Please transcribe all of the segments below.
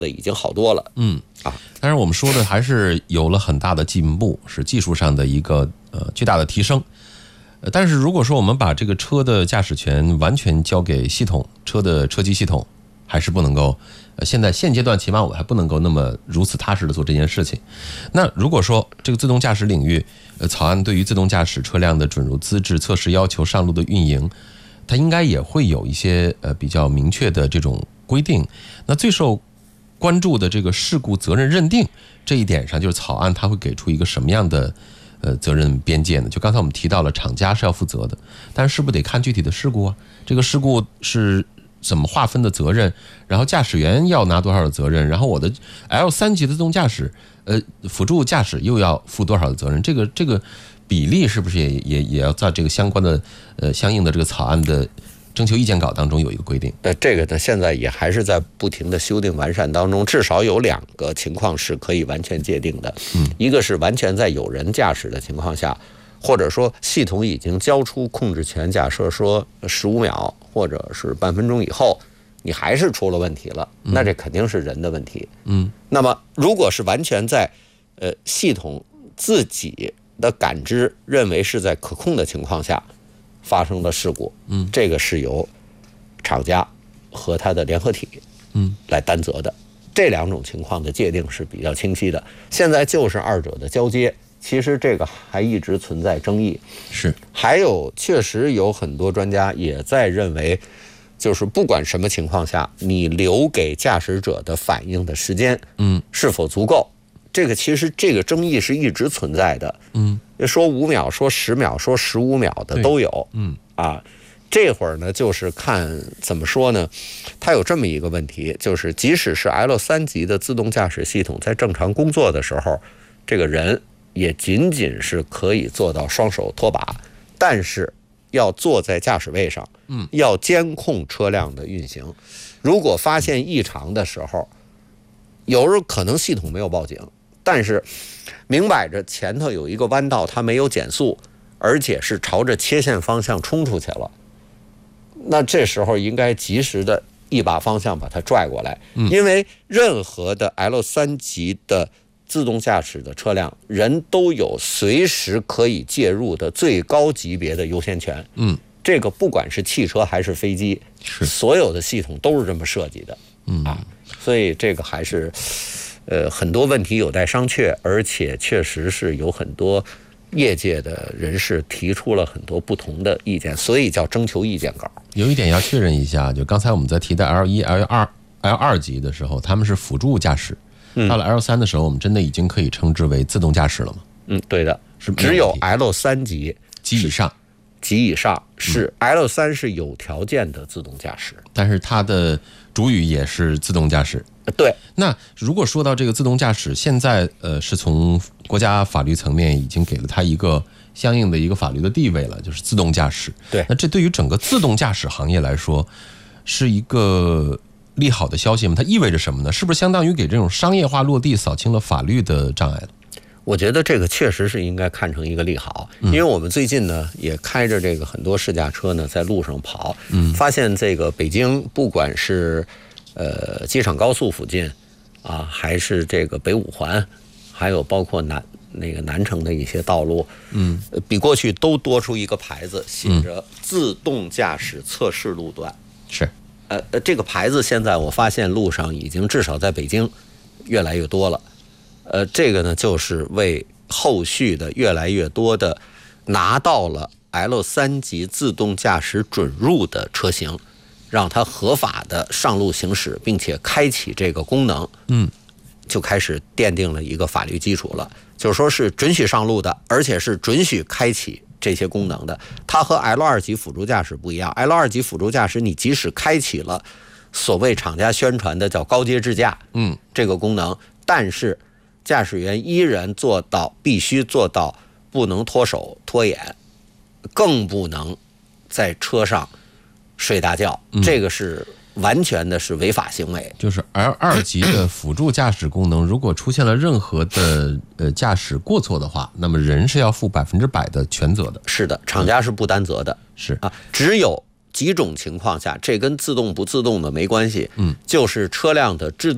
已经好多了。 但是我们说的还是有了很大的进步，是技术上的一个巨大的提升。但是如果说我们把这个车的驾驶权完全交给系统，车的车机系统还是不能够，现阶段起码我们还不能够那么如此踏实的做这件事情。那如果说这个自动驾驶领域，草案对于自动驾驶车辆的准入资质、测试要求、上路的运营，它应该也会有一些比较明确的这种规定。那最受关注的这个事故责任认定这一点上，就是草案它会给出一个什么样的责任边界呢？就刚才我们提到了厂家是要负责的，但是不得看具体的事故啊？这个事故是怎么划分的责任？然后驾驶员要拿多少的责任？然后我的 L3级的自动驾驶，辅助驾驶又要负多少的责任？这个比例是不是也要在这个相关的相应的这个草案的征求意见稿当中有一个规定？ 这个呢，现在也还是在不停的修订完善当中，至少有2个情况是可以完全界定的。一个是完全在有人驾驶的情况下，或者说系统已经交出控制权，假设说15秒或者是半分钟以后，你还是出了问题了，那这肯定是人的问题。那么如果是完全在系统自己的感知认为是在可控的情况下发生的事故，这个是由厂家和它的联合体来担责的。这2种情况的界定是比较清晰的。现在就是2者的交接，其实这个还一直存在争议。 是， 还有确实有很多专家也在认为，就是不管什么情况下，你留给驾驶者的反应的时间，是否足够？这个其实这个争议是一直存在的。说5秒，说10秒，说15秒的都有。这会儿呢，就是看怎么说呢？它有这么一个问题，就是即使是 L3级的自动驾驶系统在正常工作的时候，这个人也仅仅是可以做到双手托把，但是要坐在驾驶位上，要监控车辆的运行。如果发现异常的时候，有时候可能系统没有报警，但是明摆着前头有一个弯道，它没有减速，而且是朝着切线方向冲出去了，那这时候应该及时的一把方向把它拽过来。因为任何的 L3级的自动驾驶的车辆，人都有随时可以介入的最高级别的优先权。这个不管是汽车还是飞机，所有的系统都是这么设计的。所以这个还是很多问题有待商榷，而且确实是有很多业界的人士提出了很多不同的意见，所以叫征求意见稿。 有一点要确认一下，就刚才我们在提的 L2 级的时候，他们是辅助驾驶，到了 L3 的时候，我们真的已经可以称之为自动驾驶了吗？ 对的，是只有 L3级及以上是 L3 是有条件的自动驾驶， 但是它的主语也是自动驾驶。 对。 那如果说到这个自动驾驶，现在是从国家法律层面已经给了它一个相应的一个法律的地位了，就是自动驾驶。 对。 那这对于整个自动驾驶行业来说，是一个利好的消息吗？它意味着什么呢？是不是相当于给这种商业化落地扫清了法律的障碍了？ 我觉得这个确实是应该看成一个利好，因为我们最近呢也开着这个很多试驾车呢在路上跑，发现这个北京不管是机场高速附近啊，还是这个北五环，还有包括南城的一些道路，比过去都多出一个牌子，写着自动驾驶测试路段。 是， 这个牌子现在我发现路上已经至少在北京越来越多了。这个呢，就是为后续的越来越多的拿到了 L3级自动驾驶准入的车型，让它合法的上路行驶，并且开启这个功能，就开始奠定了一个法律基础了。就是说是准许上路的，而且是准许开启这些功能的。它和 L2级辅助驾驶不一样， L2级辅助驾驶你即使开启了所谓厂家宣传的叫高阶智驾，这个功能，但是驾驶员依然必须做到不能脱手脱眼，更不能在车上睡大觉，这个是完全的是违法行为。 就是 L2级的辅助驾驶功能，如果出现了任何的驾驶过错的话，那么人是要负100%的全责的。 是的，厂家是不担责的。 是啊，只有几种情况下，这跟自动不自动的没关系。就是车辆的制动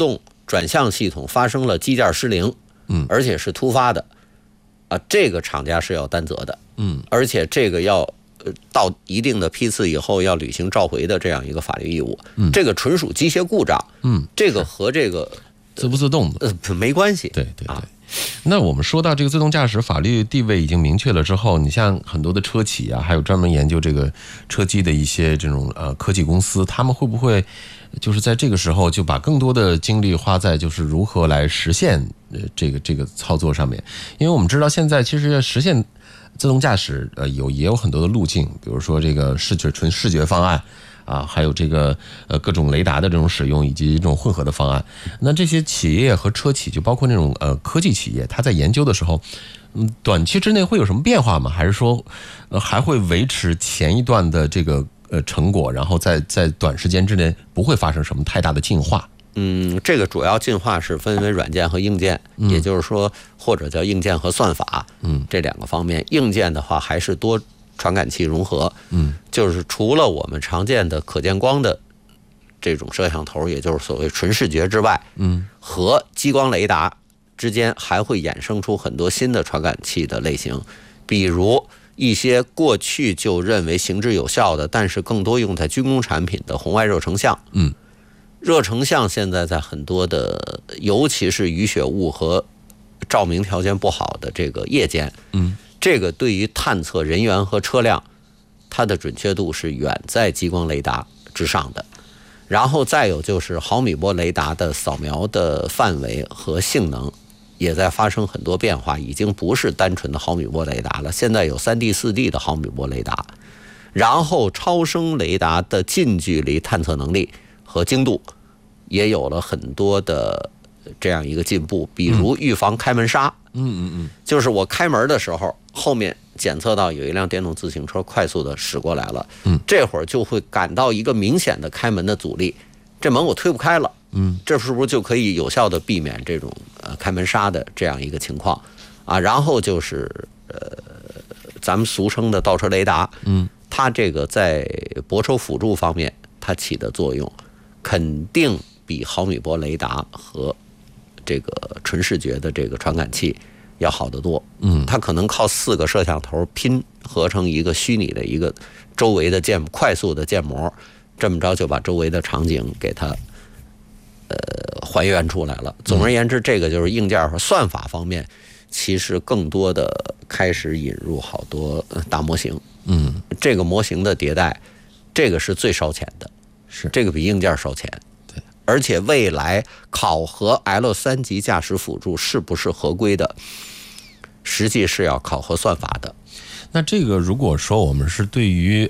转向系统发生了机件失灵，而且是突发的，这个厂家是要担责的，而且这个要到一定的批次以后要履行召回的这样一个法律义务，这个纯属机械故障，这个和这个自不自动的没关系， 对。那我们说到这个自动驾驶法律地位已经明确了之后，你像很多的车企啊，还有专门研究这个车机的一些这种科技公司，他们会不会就是在这个时候就把更多的精力花在就是如何来实现这个操作上面？因为我们知道现在其实要实现自动驾驶也有很多的路径，比如说这个纯视觉方案啊，还有这个各种雷达的这种使用，以及这种混合的方案。那这些企业和车企，就包括那种科技企业，它在研究的时候，短期之内会有什么变化吗？还是说还会维持前一段的这个成果，然后在短时间之内不会发生什么太大的进化？ 这个主要进化是分为软件和硬件，也就是说，或者叫硬件和算法，这两个方面。硬件的话还是多传感器融合，就是除了我们常见的可见光的这种摄像头，也就是所谓纯视觉之外，和激光雷达之间还会衍生出很多新的传感器的类型，比如一些过去就认为行之有效的，但是更多用在军工产品的红外热成像，热成像现在在很多的，尤其是雨雪雾和照明条件不好的这个夜间，这个对于探测人员和车辆，它的准确度是远在激光雷达之上的。然后再有就是毫米波雷达的扫描的范围和性能也在发生很多变化，已经不是单纯的毫米波雷达了，现在有3D、4D 的毫米波雷达。然后超声雷达的近距离探测能力和精度也有了很多的这样一个进步，比如预防开门杀，就是我开门的时候，后面检测到有一辆电动自行车快速的驶过来了，这会儿就会感到一个明显的开门的阻力，这门我推不开了，这是不是就可以有效的避免这种开门杀的这样一个情况啊？然后就是咱们俗称的倒车雷达，它这个在泊车辅助方面它起的作用，肯定比毫米波雷达和这个纯视觉的这个传感器要好得多。它可能靠4个摄像头拼合成一个虚拟的一个周围的快速的建模，这么着就把周围的场景给它还原出来了。总而言之，这个就是硬件和算法方面，其实更多的开始引入好多大模型。这个模型的迭代，这个是最烧钱的，是这个比硬件烧钱。对，而且未来考核 L3级驾驶辅助是不是合规的，实际是要考核算法的。 那这个如果说我们是对于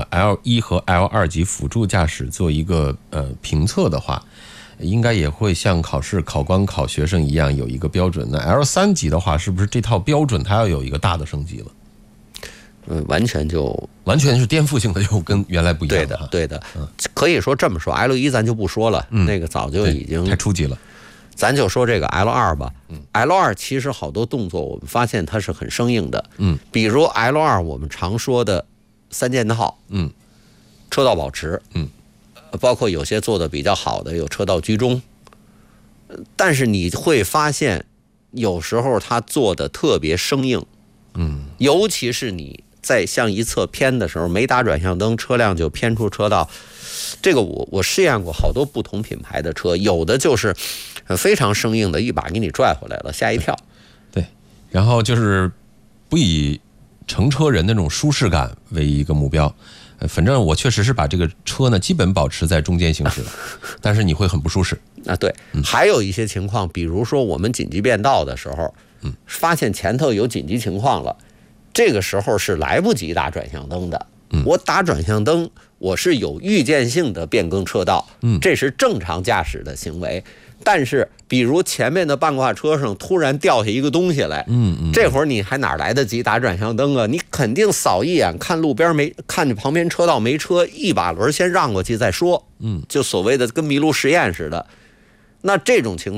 L1和 L2级辅助驾驶做一个评测的话，应该也会像考试考官考学生一样有一个标准。那 L3级的话，是不是这套标准它要有一个大的升级了？ 完全是颠覆性的，就跟原来不一样。 对的，可以说这么说。L1咱就不说了，那个早就已经太初级了。 咱就说这个 L2吧。L2其实好多动作我们发现它是很生硬的。比如 L2我们常说的3件套，车道保持，包括有些做的比较好的有车道居中，但是你会发现有时候它做的特别生硬。尤其是你在向一侧偏的时候，没打转向灯，车辆就偏出车道。这个我试验过好多不同品牌的车，有的就是非常生硬的，一把给你拽回来了，吓一跳。 对，然后就是不以乘车人的那种舒适感为一个目标。反正我确实是把这个车呢基本保持在中间行驶的，但是你会很不舒适啊。对，还有一些情况，比如说我们紧急变道的时候，发现前头有紧急情况了，这个时候是来不及打转向灯的。我打转向灯，我是有预见性的变更车道，这是正常驾驶的行为。但是比如前面的半挂车上突然掉下一个东西来，这会儿你还哪来得及打转向灯啊？你肯定扫一眼，看路边没，看着旁边车道没车，一把轮先让过去再说。就所谓的跟麋鹿实验似的。那这种情况，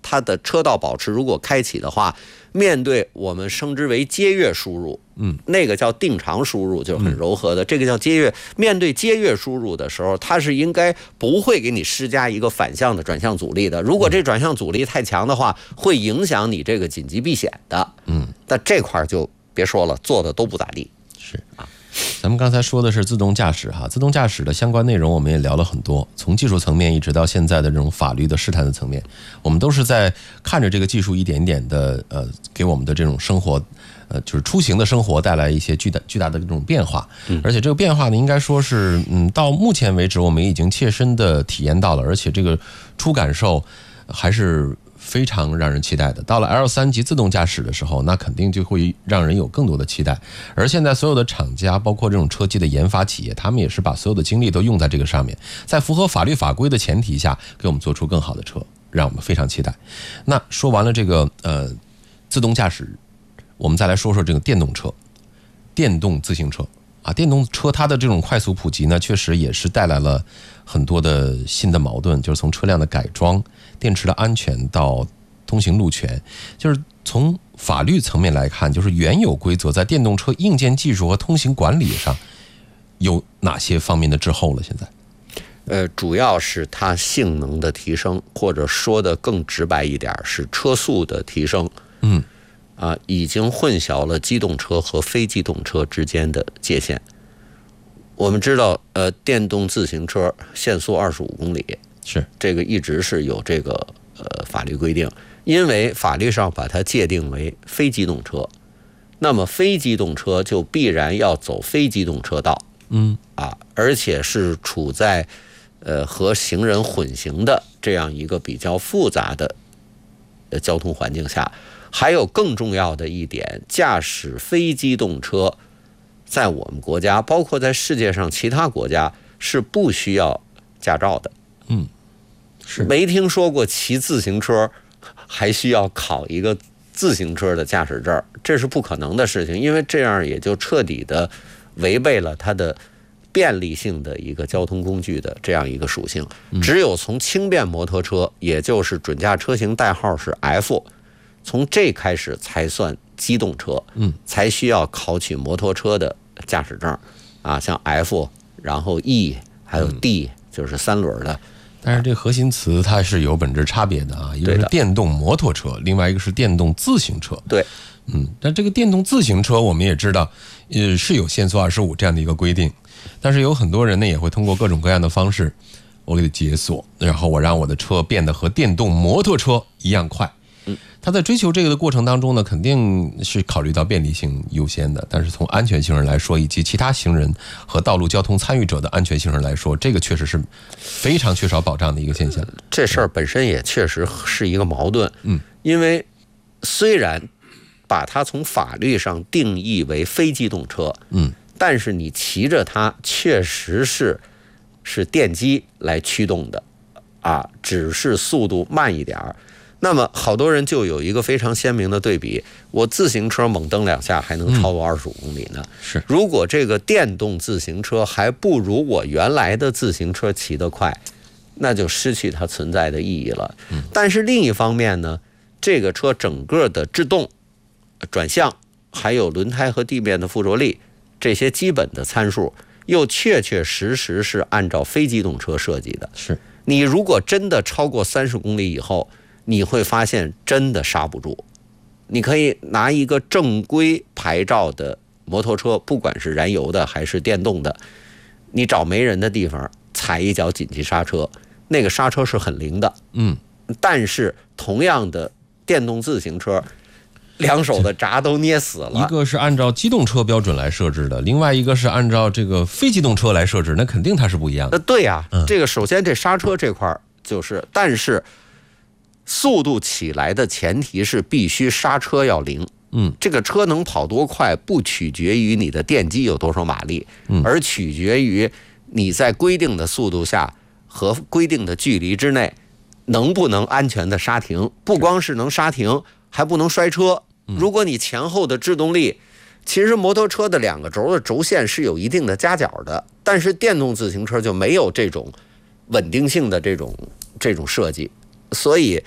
它的车道保持如果开启的话，面对我们称之为接跃输入，那个叫定长输入，就是很柔和的，这个叫接跃。面对接跃输入的时候，它是应该不会给你施加一个反向的转向阻力的。如果这转向阻力太强的话，会影响你这个紧急避险的。但这块就别说了，做的都不咋地。 是啊。咱们刚才说的是自动驾驶哈，自动驾驶的相关内容我们也聊了很多，从技术层面一直到现在的这种法律的试探的层面，我们都是在看着这个技术一点一点的给我们的这种生活就是出行的生活带来一些巨大的这种变化，而且这个变化呢，应该说是到目前为止我们已经切身的体验到了，而且这个初感受还是非常让人期待的。到了 L3 级自动驾驶的时候，那肯定就会让人有更多的期待。而现在所有的厂家，包括这种车机的研发企业，他们也是把所有的精力都用在这个上面，在符合法律法规的前提下，给我们做出更好的车，让我们非常期待。那说完了这个自动驾驶，我们再来说说这个电动车、电动自行车啊。电动车它的这种快速普及呢，确实也是带来了很多的新的矛盾，就是从车辆的改装、电池的安全到通行路权，就是从法律层面来看，就是原有规则在电动车硬件技术和通行管理上有哪些方面的滞后了？现在， 主要是它性能的提升，或者说的更直白一点，是车速的提升。已经混淆了机动车和非机动车之间的界限。我们知道，电动自行车限速25公里， 是这个一直是有这个法律规定，因为法律上把它界定为非机动车，那么非机动车就必然要走非机动车道，而且是处在和行人混行的这样一个比较复杂的交通环境下。还有更重要的一点，驾驶非机动车在我们国家，包括在世界上其他国家是不需要驾照的。 是没听说过骑自行车还需要考一个自行车的驾驶证，这是不可能的事情，因为这样也就彻底的违背了它的便利性的一个交通工具的这样一个属性。只有从轻便摩托车，也就是准驾车型代号是 F，从这开始才算机动车，才需要考取摩托车的驾驶证啊，像 F， 然后 E， 还有 D， 就是三轮的。 但是这核心词它是有本质差别的啊，一个是电动摩托车，另外一个是电动自行车。 对， 但这个电动自行车我们也知道，是有限速25这样的一个规定，但是有很多人呢也会通过各种各样的方式，我给它解锁，然后我让我的车变得和电动摩托车一样快。他在追求这个的过程当中呢，肯定是考虑到便利性优先的，但是从安全性上来说，以及其他行人和道路交通参与者的安全性上来说，这个确实是非常缺少保障的一个现象。 这事儿本身也确实是一个矛盾，因为虽然把它从法律上定义为非机动车，但是你骑着它确实是电机来驱动的，只是速度慢一点儿。那么好多人就有一个非常鲜明的对比，我自行车猛蹬两下还能超过25公里呢。 是， 如果这个电动自行车还不如我原来的自行车骑得快，那就失去它存在的意义了。但是另一方面呢，这个车整个的制动、转向，还有轮胎和地面的附着力这些基本的参数，又确确实实是按照非机动车设计的。 是， 你如果真的超过30公里以后，你会发现真的刹不住。你可以拿一个正规牌照的摩托车，不管是燃油的还是电动的，你找没人的地方踩一脚紧急刹车，那个刹车是很灵的。但是同样的电动自行车，两手的闸都捏死了。 一个是按照机动车标准来设置的，另外一个是按照这个非机动车来设置，那肯定它是不一样的。 对呀，这个首先这刹车这块就是，但是速度起来的前提是必须刹车要灵。这个车能跑多快不取决于你的电机有多少马力，而取决于你在规定的速度下和规定的距离之内能不能安全的刹停。不光是能刹停，还不能摔车。如果你前后的制动力，其实摩托车的两个轴的轴线是有一定的夹角的，但是电动自行车就没有这种稳定性的这种设计。所以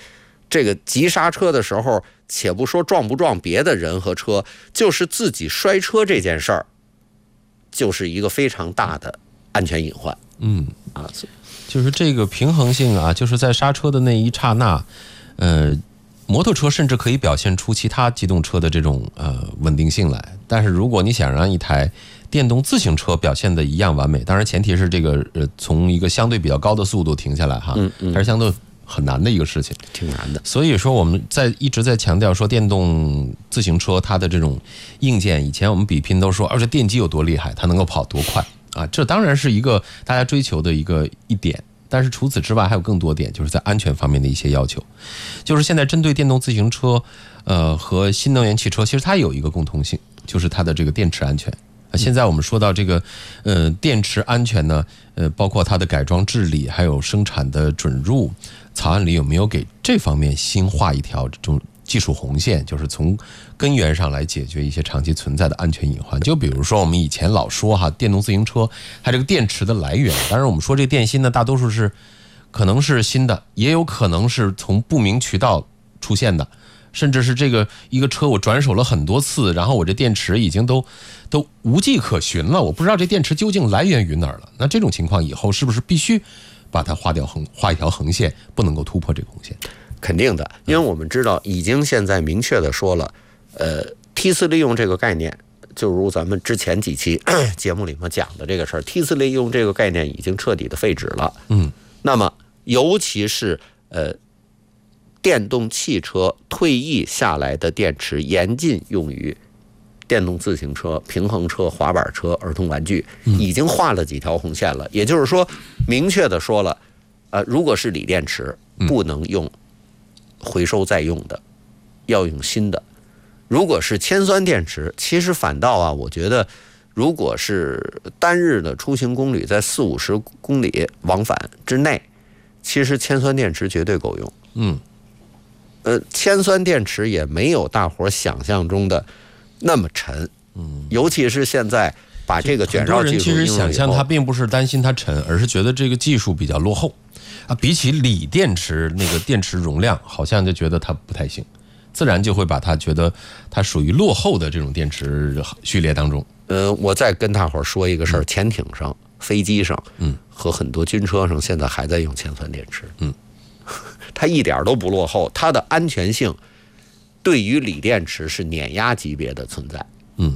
这个急刹车的时候，且不说撞不撞别的人和车，就是自己摔车这件事儿，就是一个非常大的安全隐患。 就是这个平衡性啊，就是在刹车的那一刹那，摩托车甚至可以表现出其他机动车的这种稳定性来。但是如果你想让一台电动自行车表现的一样完美，当然前提是这个从一个相对比较高的速度停下来哈，还是相对很难的一个事情， 挺难的。 所以说我们一直在强调说，电动自行车它的这种硬件，以前我们比拼都说，这电机有多厉害，它能够跑多快啊，这当然是一个大家追求的一点。但是除此之外还有更多点，就是在安全方面的一些要求。就是现在针对电动自行车和新能源汽车，其实它有一个共通性，就是它的这个电池安全。现在我们说到这个电池安全呢，包括它的改装治理，还有生产的准入，草案里有没有给这方面新画一条这种技术红线，就是从根源上来解决一些长期存在的安全隐患。就比如说我们以前老说电动自行车它这个电池的来源，当然我们说这个电芯呢，大多数是可能是新的，也有可能是从不明渠道出现的，甚至是这个一个车我转手了很多次，然后我这电池已经都无迹可寻了，我不知道这电池究竟来源于哪儿了。那这种情况以后是不是必须把它画一条横线，不能够突破这个红线？ 肯定的，因为我们知道已经现在明确的说了梯次利用这个概念，就如咱们之前几期节目里面讲的这个事儿，梯次利用这个概念已经彻底的废止了。那么尤其是电动汽车退役下来的电池严禁用于电动自行车、平衡车、滑板车、儿童玩具，已经画了几条红线了。也就是说，明确的说了，如果是锂电池，不能用回收再用的，要用新的。如果是铅酸电池，其实反倒我觉得，如果是单日的出行公里在40-50公里往返之内，其实铅酸电池绝对够用。铅酸电池也没有大伙想象中的那么沉。尤其是现在把这个卷绕技术应用以后，很多人其实想象它并不是担心它沉，而是觉得这个技术比较落后比起锂电池那个电池容量，好像就觉得它不太行，自然就会把它觉得它属于落后的这种电池序列当中。 我再跟大伙说一个事儿，潜艇上、飞机上，和很多军车上现在还在用铅酸电池。它一点都不落后，它的安全性对于锂电池是碾压级别的存在。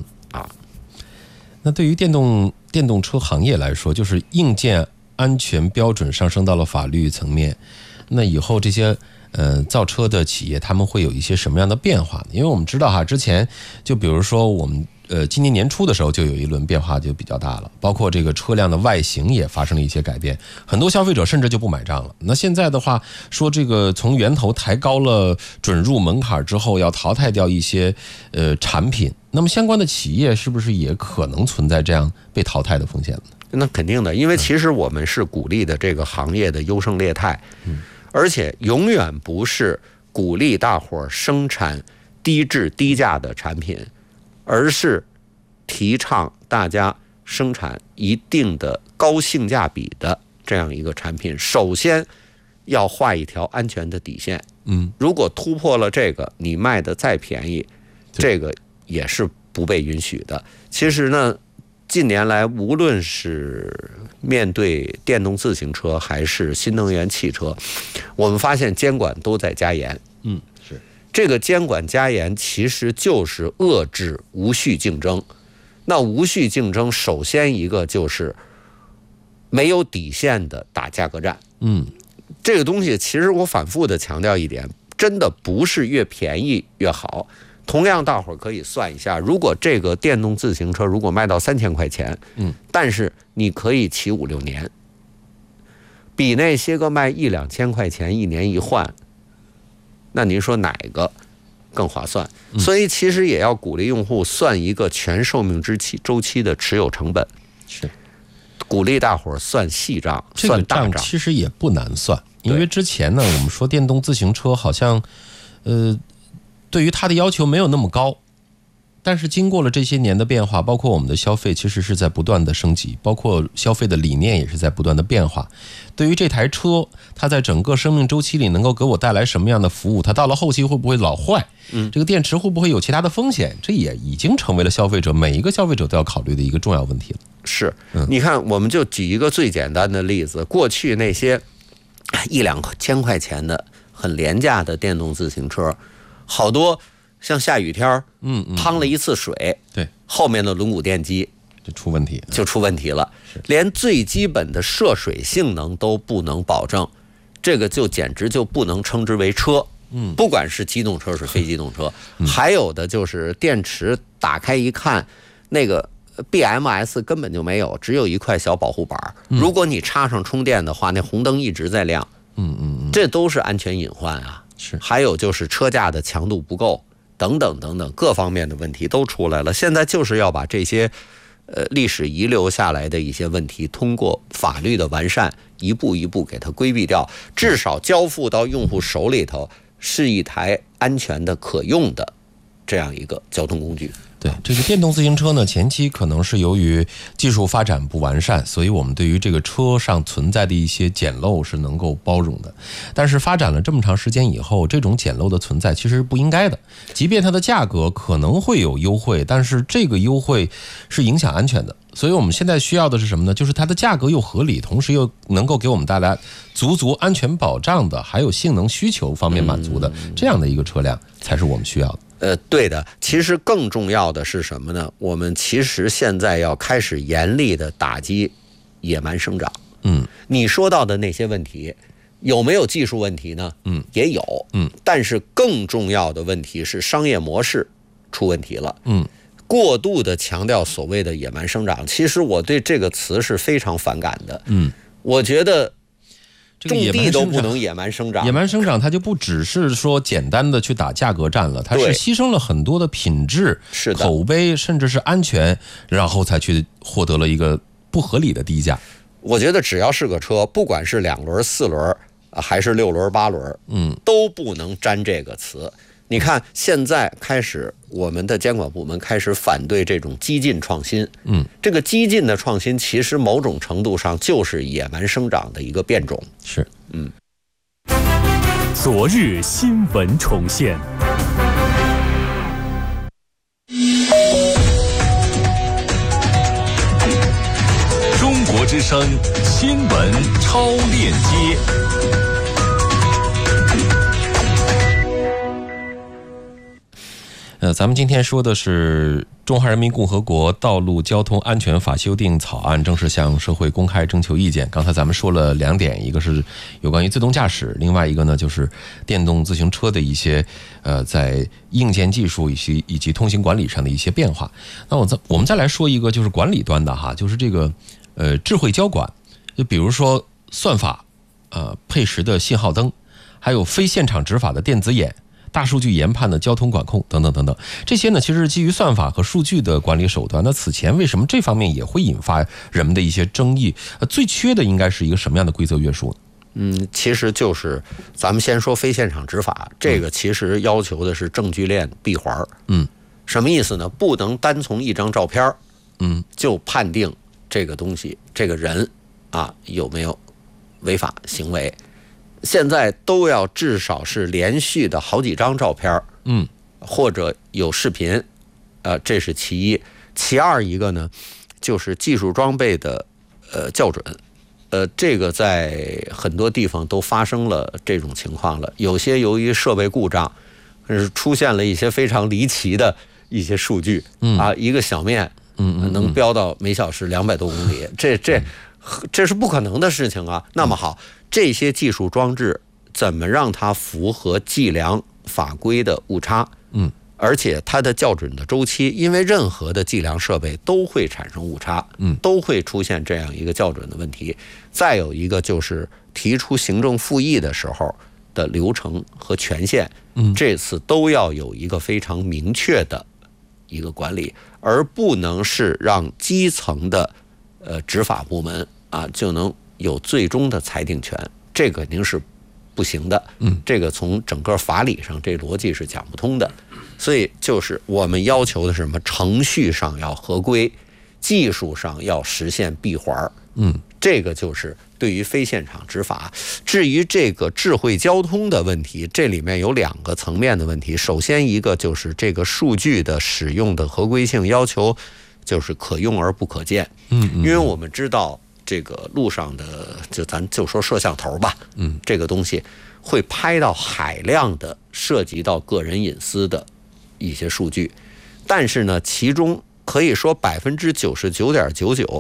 那对于电动车行业来说，就是硬件安全标准上升到了法律层面，那以后这些造车的企业他们会有一些什么样的变化呢？因为我们知道之前就比如说我们今年年初的时候就有一轮变化就比较大了，包括这个车辆的外形也发生了一些改变，很多消费者甚至就不买账了。那现在的话说，这个从源头抬高了准入门槛之后，要淘汰掉一些产品，那么相关的企业是不是也可能存在这样被淘汰的风险呢？ 那肯定的，因为其实我们是鼓励的这个行业的优胜劣汰，而且永远不是鼓励大伙生产低质低价的产品，而是提倡大家生产一定的高性价比的这样一个产品。首先要画一条安全的底线，如果突破了这个，你卖的再便宜，这个也是不被允许的。其实呢，近年来无论是面对电动自行车还是新能源汽车，我们发现监管都在加严。 是这个监管加严其实就是遏制无序竞争。那无序竞争首先一个就是没有底线的打价格战。这个东西其实我反复的强调一点，真的不是越便宜越好。同样大伙儿可以算一下，如果这个电动自行车如果卖到3000块钱，但是你可以骑5-6年，比那些个卖1-2千块钱一年一换，那您说哪个更划算？所以其实也要鼓励用户算一个全寿命周期的持有成本， 是鼓励大伙儿算细账，算大账。 这个账其实也不难算，因为之前呢，我们说电动自行车好像对于它的要求没有那么高， 但是经过了这些年的变化，包括我们的消费其实是在不断的升级，包括消费的理念也是在不断的变化。对于这台车，它在整个生命周期里能够给我带来什么样的服务，它到了后期会不会老坏，这个电池会不会有其他的风险，这也已经成为了每一个消费者都要考虑的一个重要问题了。 是，你看，我们就举一个最简单的例子，过去那些1-2千块钱的很廉价的电动自行车，好多像下雨天趟了一次水， 对， 后面的轮毂电机就出问题了， 连最基本的涉水性能都不能保证，这个就简直就不能称之为车。不管是机动车是非机动车，还有的就是电池打开一看，那个BMS 根本就没有，只有一块小保护板。如果你插上充电的话，那红灯一直在亮。这都是安全隐患啊。 是， 还有就是车架的强度不够，等等等等，各方面的问题都出来了。现在就是要把这些历史遗留下来的一些问题，通过法律的完善，一步一步给它规避掉，至少交付到用户手里头是一台安全的、可用的这样一个交通工具。 对，这个电动自行车呢，前期可能是由于技术发展不完善，所以我们对于这个车上存在的一些简陋是能够包容的。但是发展了这么长时间以后，这种简陋的存在其实是不应该的。即便它的价格可能会有优惠，但是这个优惠是影响安全的。所以我们现在需要的是什么呢？就是它的价格又合理，同时又能够给我们带来足安全保障的，还有性能需求方面满足的这样的一个车辆，才是我们需要的。 对的，其实更重要的是什么呢？我们其实现在要开始严厉的打击野蛮生长。你说到的那些问题，有没有技术问题呢？也有。但是更重要的问题是商业模式出问题了。过度的强调所谓的野蛮生长，其实我对这个词是非常反感的。我觉得种地都不能野蛮生长， 野蛮生长它就不只是说简单的去打价格战了，它是牺牲了很多的品质、口碑，甚至是安全，然后才去获得了一个不合理的低价。 我觉得只要是个车，不管是2轮、4轮还是6轮、8轮，都不能沾这个词。你看，现在开始，我们的监管部门开始反对这种激进创新。这个激进的创新，其实某种程度上就是野蛮生长的一个变种。 是， 昨日新闻重现。中国之声新闻超链接。 咱们今天说的是《中华人民共和国道路交通安全法》修订草案正式向社会公开征求意见。刚才咱们说了2点，一个是有关于自动驾驶，另外一个呢就是电动自行车的一些在硬件技术以及通行管理上的一些变化。那我们再来说一个就是管理端的哈，就是这个智慧交管，就比如说算法配时的信号灯，还有非现场执法的电子眼，大数据研判的交通管控等等等等，这些呢其实是基于算法和数据的管理手段。那此前为什么这方面也会引发人们的一些争议？最缺的应该是一个什么样的规则约束呢？ 其实就是咱们先说非现场执法，这个其实要求的是证据链闭环。什么意思呢？不能单从一张照片就判定这个东西这个人有没有违法行为。现在都要至少是连续的好几张照片，或者有视频，这是其一。其二一个呢，就是技术装备的校准，这个在很多地方都发生了这种情况了。有些由于设备故障，出现了一些非常离奇的一些数据，一个小面能飙到每小时200多公里，这是不可能的事情啊。那么好，这些技术装置怎么让它符合计量法规的误差？而且它的校准的周期，因为任何的计量设备都会产生误差，都会出现这样一个校准的问题。再有一个就是提出行政复议的时候的流程和权限，这次都要有一个非常明确的一个管理，而不能是让基层的执法部门就能有最终的裁定权，这肯定是不行的。这个从整个法理上这逻辑是讲不通的。 所以就是我们要求的是什么？程序上要合规，技术上要实现闭环。这个就是对于非现场执法。至于这个智慧交通的问题，这里面有2个层面的问题。首先一个就是这个数据的使用的合规性要求，就是可用而不可见。因为我们知道这个路上的，咱就说摄像头吧，这个东西会拍到海量的涉及到个人隐私的一些数据，但是呢，其中可以说99.99%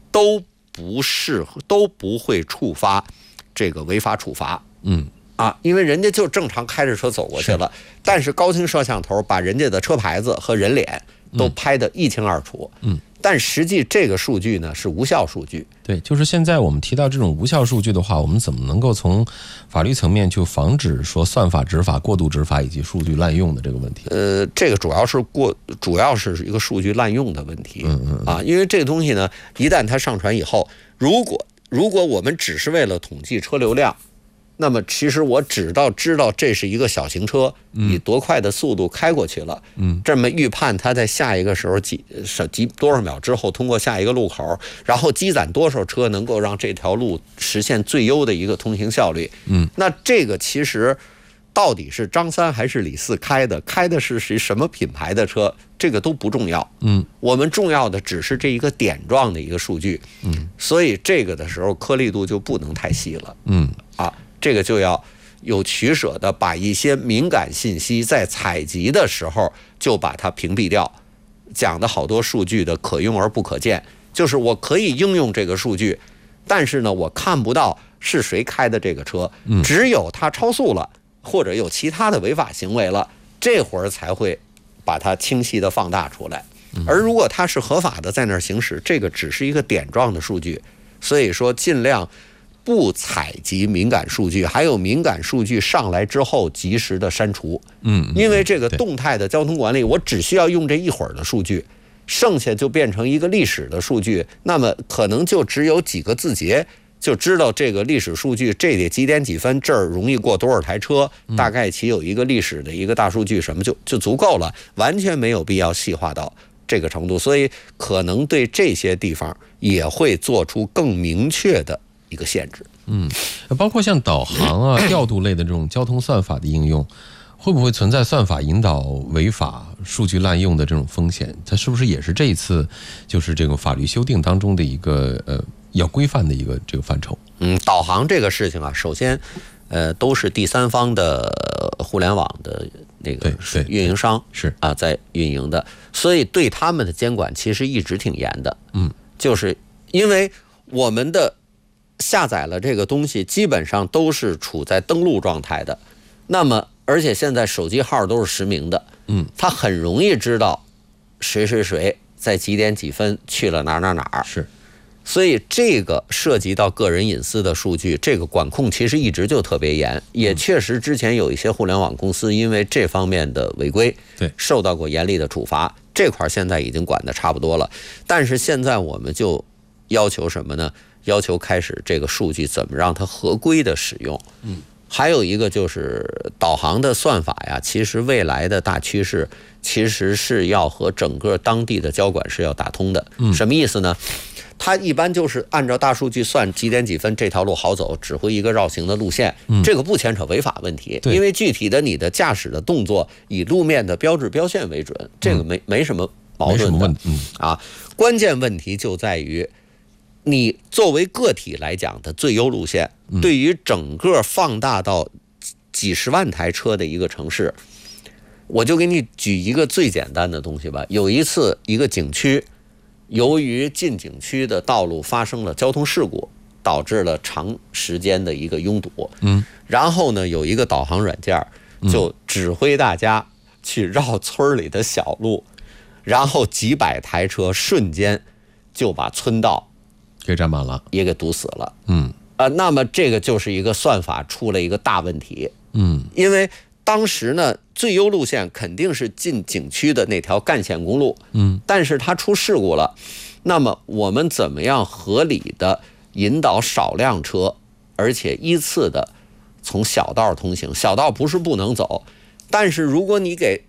都不会触发这个违法处罚。因为人家就正常开着车走过去了，但是高清摄像头把人家的车牌子和人脸都拍得一清二楚。但实际这个数据呢是无效数据。 对，就是现在我们提到这种无效数据的话，我们怎么能够从法律层面就防止说算法执法、过度执法以及数据滥用的这个问题？ 这个主要是一个数据滥用的问题。因为这个东西呢，一旦它上传以后，如果我们只是为了统计车流量，那么其实我知道这是一个小型车以多快的速度开过去了，这么预判它在下一个时候多少秒之后通过下一个路口，然后积攒多少车能够让这条路实现最优的一个通行效率。那这个其实到底是张三还是李四开的是什么品牌的车，这个都不重要。我们重要的只是这一个点状的一个数据。所以这个的时候颗粒度就不能太细了。这个就要有取舍的把一些敏感信息在采集的时候就把它屏蔽掉。讲的好多数据的可用而不可见，就是我可以应用这个数据，但是呢我看不到是谁开的这个车，只有他超速了或者有其他的违法行为了，这会儿才会把它清晰的放大出来。而如果他是合法的在那儿行驶，这个只是一个点状的数据。所以说尽量不采集敏感数据，还有敏感数据上来之后及时的删除。因为这个动态的交通管理，我只需要用这一会儿的数据，剩下就变成一个历史的数据，那么可能就只有几个字节就知道这个历史数据，这得几点几分，这儿容易过多少台车，大概其有一个历史的一个大数据什么就足够了，完全没有必要细化到这个程度。所以可能对这些地方也会做出更明确的一个限制。 包括像导航调度类的这种交通算法的应用，会不会存在算法引导违法、数据滥用的这种风险？它是不是也是这一次就是这个法律修订当中的一个要规范的一个这个范畴？ 导航这个事情啊，首先都是第三方的互联网的那个运营商是在运营的，所以对他们的监管其实一直挺严的。就是因为我们的下载了这个东西基本上都是处在登录状态的，那么而且现在手机号都是实名的，他很容易知道谁在几点几分去了哪儿。 是， 所以这个涉及到个人隐私的数据，这个管控其实一直就特别严，也确实之前有一些互联网公司因为这方面的违规，受到过严厉的处罚，这块现在已经管得差不多了。但是现在我们就要求什么呢？要求开始这个数据怎么让它合规的使用。还有一个就是导航的算法呀，其实未来的大趋势其实是要和整个当地的交管是要打通的。什么意思呢？它一般就是按照大数据算几点几分这条路好走，指挥一个绕行的路线，这个不牵扯违法问题，因为具体的你的驾驶的动作以路面的标志标线为准，这个没什么矛盾的。关键问题就在于你作为个体来讲的最优路线，对于整个放大到几十万台车的一个城市，我就给你举一个最简单的东西吧。有一次一个景区，由于进景区的道路发生了交通事故，导致了长时间的一个拥堵。然后呢，有一个导航软件就指挥大家去绕村里的小路，然后几百台车瞬间就把村道给占满了， 也给堵死了。那么这个就是一个算法出了一个大问题。因为当时呢，最优路线肯定是进景区的那条干线公路。但是它出事故了，那么我们怎么样合理的引导少量车，而且依次的从小道通行？小道不是不能走，但是如果你给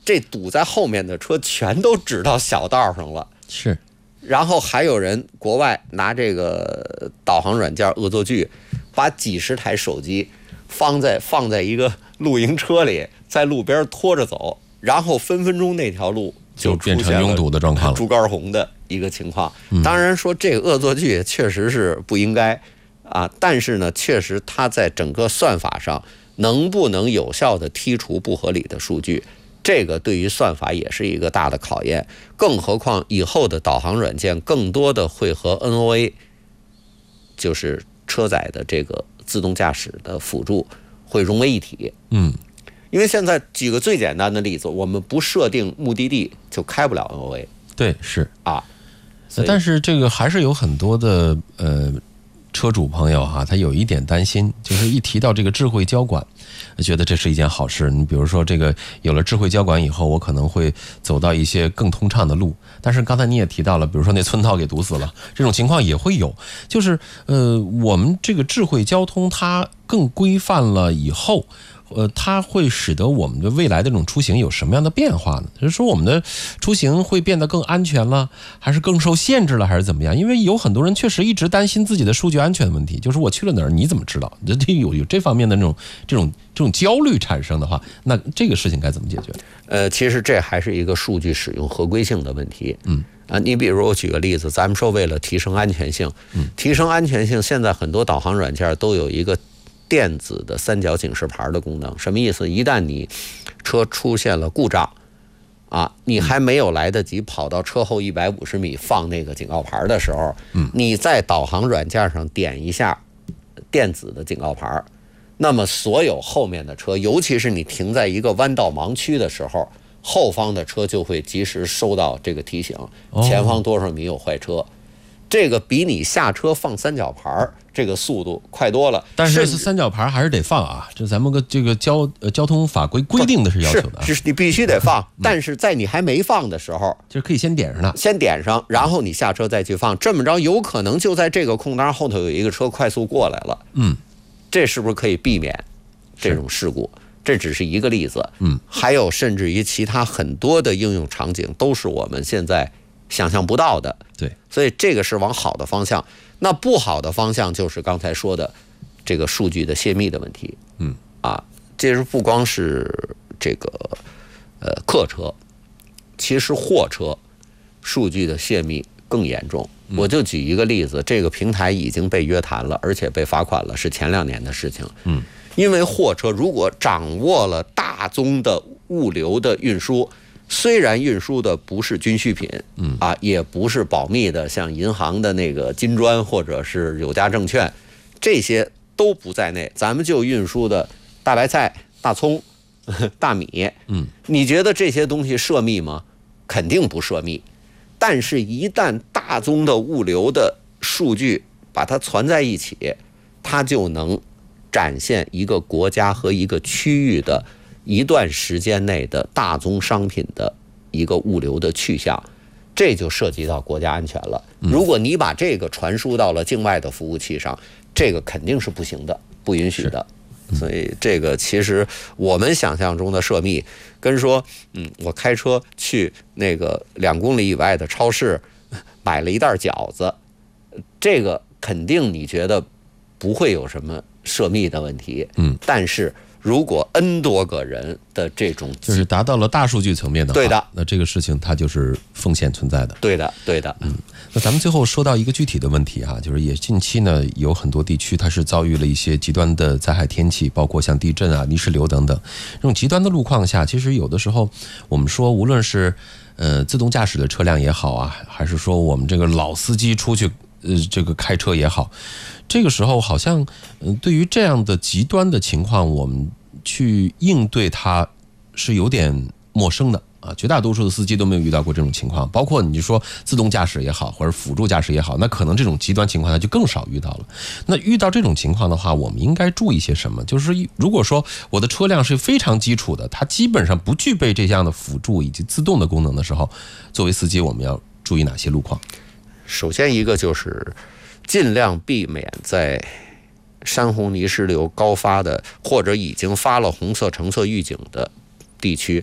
这堵在后面的车全都指到小道上了。 是。 然后还有人国外拿这个导航软件恶作剧，把几十台手机放在一个露营车里，在路边拖着走，然后分分钟那条路就变成拥堵的状况了， 猪肝红的一个情况。当然说这个恶作剧确实是不应该啊，但是呢，确实它在整个算法上能不能有效的剔除不合理的数据，这个对于算法也是一个大的考验。更何况以后的导航软件更多的会和 NOA， 就是车载的这个自动驾驶的辅助会融为一体。因为现在举个最简单的例子，我们不设定目的地就开不了 NOA。 对，是啊。 但是这个还是有很多的车主朋友哈，他有一点担心，就是一提到这个智慧交管，觉得这是一件好事。你比如说这个有了智慧交管以后，我可能会走到一些更通畅的路。但是刚才你也提到了，比如说那村道给堵死了，这种情况也会有。就是我们这个智慧交通它更规范了以后，它会使得我们的未来的这种出行有什么样的变化呢？就是说我们的出行会变得更安全了，还是更受限制了，还是怎么样？因为有很多人确实一直担心自己的数据安全问题，就是我去了哪儿，你怎么知道？这有这方面的这种焦虑产生的话，那这个事情该怎么解决？ 其实这还是一个数据使用合规性的问题。你比如我举个例子，咱们说为了提升安全性，现在很多导航软件都有一个电子的三角警示牌的功能。什么意思？一旦你车出现了故障啊，你还没有来得及跑到车后150米放那个警告牌的时候，你在导航软件上点一下电子的警告牌，那么所有后面的车，尤其是你停在一个弯道盲区的时候，后方的车就会及时收到这个提醒，前方多少米有坏车。这个比你下车放三角牌这个速度快多了。 但是三角牌还是得放啊，这咱们这个交通法规规定的是要求的， 是你必须得放。但是在你还没放的时候， 就是可以先点上它， 先点上，然后你下车再去放。这么着，有可能就在这个空档后头有一个车快速过来了。这是不是可以避免这种事故？这只是一个例子。还有甚至于其他很多的应用场景都是我们现在想象不到的。 对， 所以这个是往好的方向。那不好的方向就是刚才说的这个数据的泄密的问题。这是不光是这个客车，其实货车数据的泄密更严重。我就举一个例子，这个平台已经被约谈了，而且被罚款了，是前2年的事情。因为货车如果掌握了大宗的物流的运输，虽然运输的不是军需品，也不是保密的，像银行的那个金砖或者是有价证券，这些都不在内。咱们就运输的大白菜、大葱、大米，你觉得这些东西涉密吗？肯定不涉密。但是，一旦大宗的物流的数据把它攒在一起，它就能展现一个国家和一个区域的一段时间内的大宗商品的一个物流的去向，这就涉及到国家安全了。如果你把这个传输到了境外的服务器上，这个肯定是不行的，不允许的。所以这个其实我们想象中的涉密，跟说我开车去那个2公里以外的超市买了一袋饺子，这个肯定你觉得不会有什么涉密的问题。但是如果 N 多个人的这种就是达到了大数据层面的话， 对的， 那这个事情它就是风险存在的。 对的。 那咱们最后说到一个具体的问题哈，就是也近期呢有很多地区它是遭遇了一些极端的灾害天气，包括像地震啊、泥石流等等。这种极端的路况下，其实有的时候我们说，无论是自动驾驶的车辆也好啊，还是说我们这个老司机出去这个开车也好，这个时候好像对于这样的极端的情况，我们去应对它是有点陌生的啊。绝大多数的司机都没有遇到过这种情况，包括你说自动驾驶也好，或者辅助驾驶也好，那可能这种极端情况它就更少遇到了。那遇到这种情况的话，我们应该注意些什么？就是如果说我的车辆是非常基础的，它基本上不具备这样的辅助以及自动的功能的时候，作为司机我们要注意哪些路况？ 首先一个就是尽量避免在山洪泥石流高发的或者已经发了红色橙色预警的地区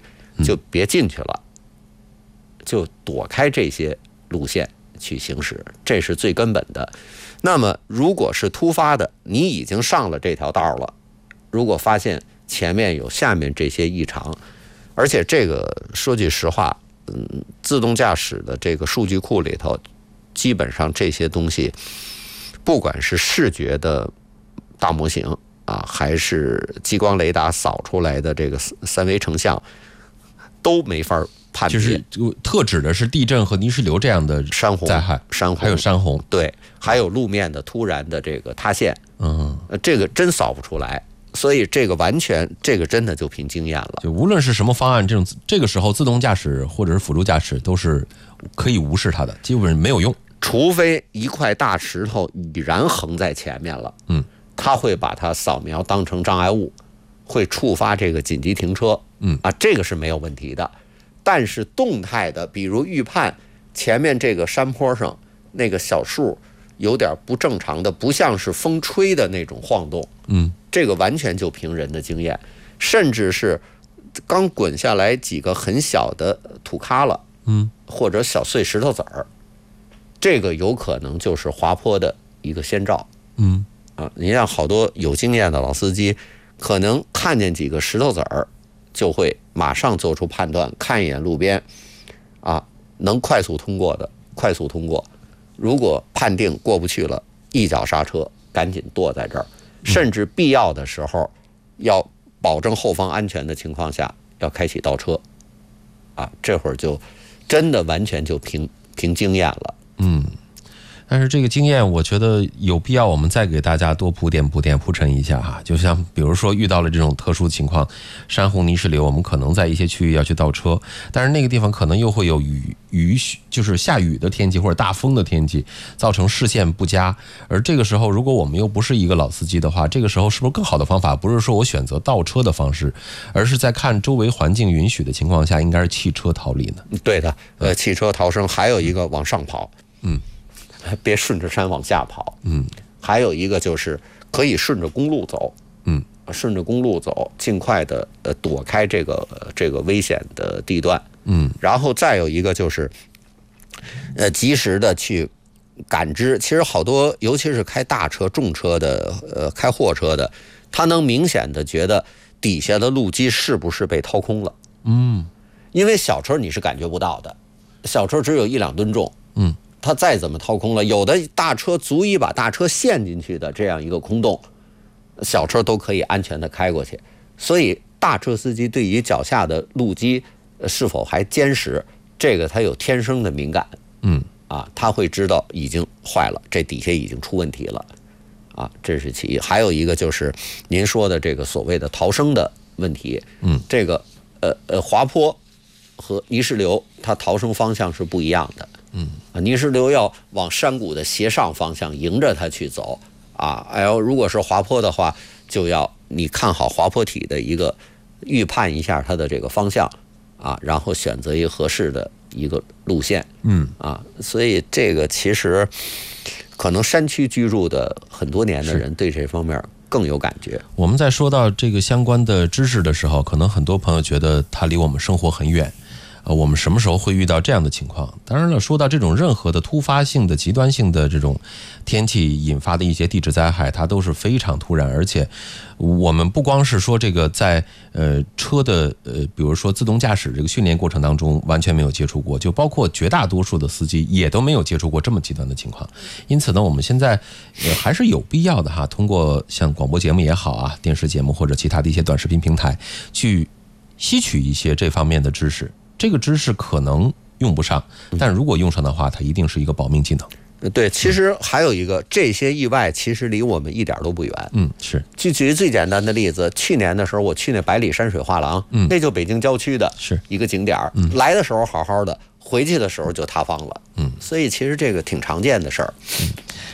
就别进去了，就躲开这些路线去行驶，这是最根本的。那么如果是突发的，你已经上了这条道了，如果发现前面有下面这些异常，而且这个说句实话，自动驾驶的这个数据库里头，基本上这些东西，不管是视觉的大模型啊，还是激光雷达扫出来的这个三维成像，都没法判别。 就是特指的是地震和泥石流这样的山洪灾害， 山洪还有山洪， 对，还有路面的突然的这个塌陷，这个真扫不出来。所以这个完全，这个真的就凭经验了。 就无论是什么方案，这个时候自动驾驶或者是辅助驾驶都是可以无视它的，基本上没有用。 除非一块大石头已然横在前面了，它会把它扫描当成障碍物，会触发这个紧急停车，这个是没有问题的。但是动态的，比如预判前面这个山坡上那个小树有点不正常的，不像是风吹的那种晃动，这个完全就凭人的经验，甚至是刚滚下来几个很小的土咖了，或者小碎石头子儿，这个有可能就是滑坡的一个先兆，你像好多有经验的老司机，可能看见几个石头子儿，就会马上做出判断，看一眼路边，能快速通过的快速通过，如果判定过不去了，一脚刹车，赶紧跺在这儿。甚至必要的时候，要保证后方安全的情况下，要开启倒车，这会儿就真的完全就凭经验了。 但是这个经验，我觉得有必要我们再给大家多铺陈一下哈。就像比如说遇到了这种特殊情况，山洪泥石流，我们可能在一些区域要去倒车，但是那个地方可能又会有就是下雨的天气或者大风的天气，造成视线不佳。而这个时候，如果我们又不是一个老司机的话，这个时候是不是更好的方法不是说我选择倒车的方式，而是在看周围环境允许的情况下，应该是弃车逃离呢？ 对的，弃车逃生，还有一个往上跑，别顺着山往下跑，还有一个就是可以顺着公路走，顺着公路走，尽快的躲开这个危险的地段，然后再有一个就是及时的去感知。其实好多，尤其是开大车、重车的，开货车的，他能明显的觉得底下的路基是不是被掏空了，因为小车你是感觉不到的，小车只有1-2吨重，它再怎么掏空了，有的大车足以把大车陷进去的这样一个空洞，小车都可以安全的开过去。所以大车司机对于脚下的路基是否还坚实，这个他有天生的敏感，他会知道已经坏了，这底下已经出问题了，这是其一。还有一个就是您说的这个所谓的逃生的问题，这个滑坡和泥石流它逃生方向是不一样的。泥石流要往山谷的斜上方向迎着它去走，如果是滑坡的话，就要你看好滑坡体的一个预判一下它的这个方向，然后选择一个合适的一个路线，所以这个其实可能山区居住的很多年的人对这方面更有感觉。 我们在说到这个相关的知识的时候，可能很多朋友觉得它离我们生活很远。我们什么时候会遇到这样的情况？当然了，说到这种任何的突发性的、极端性的这种天气引发的一些地质灾害，它都是非常突然，而且我们不光是说这个在车的比如说自动驾驶这个训练过程当中完全没有接触过，就包括绝大多数的司机也都没有接触过这么极端的情况。因此呢，我们现在还是有必要的哈，通过像广播节目也好电视节目或者其他的一些短视频平台去吸取一些这方面的知识。这个知识可能用不上，但如果用上的话，它一定是一个保命技能。 对，其实还有一个，这些意外其实离我们一点都不远。 是。 举最简单的例子，去年的时候我去那百里山水画廊，那就北京郊区的一个景点，来的时候好好的，回去的时候就塌方了。所以其实这个挺常见的事儿。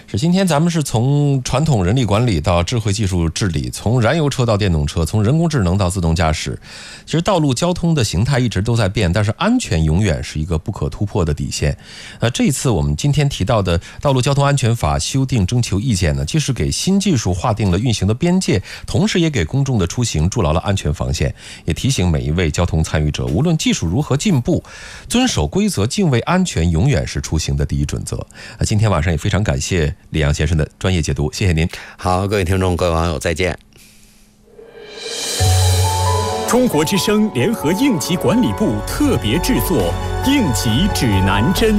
是，今天咱们是从传统人力管理到智慧技术治理，从燃油车到电动车，从人工智能到自动驾驶。其实道路交通的形态一直都在变，但是安全永远是一个不可突破的底线。这一次我们今天提到的《道路交通安全法》修订征求意见呢，既是给新技术划定了运行的边界，同时也给公众的出行筑牢了安全防线，也提醒每一位交通参与者，无论技术如何进步，遵守规则、敬畏安全永远是出行的第一准则。今天晚上也非常感谢李阳先生的专业解读，谢谢您。 好，各位听众、各位网友，再见。 中国之声联合应急管理部特别制作《应急指南针》。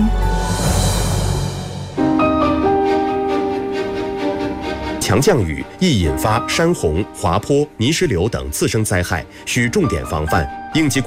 强降雨易引发山洪、滑坡、泥石流等次生灾害，需重点防范。应急管